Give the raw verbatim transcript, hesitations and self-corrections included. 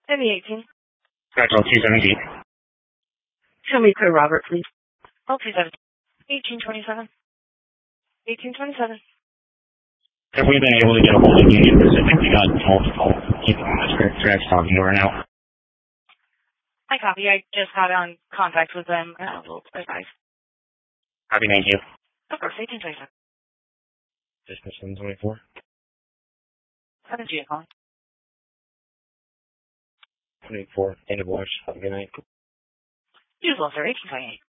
Heavy eighteen. Scratch two seventeen. Show me clear Robert, please. Oh, two seventeen. eighteen twenty-seven. eighteen twenty-seven. Have we been able to get a hold of Union Pacific? We got multiple people on the scratch talking to her now. I copy. I just got on contact with them. Uh, we'll advise. Copy, thank you. Of course, eighteen twenty-seven. Dispatch seven twenty-four. seven G calling. twenty-four. End of watch. Have a good night. You as well, sir. eighteen twenty-eight.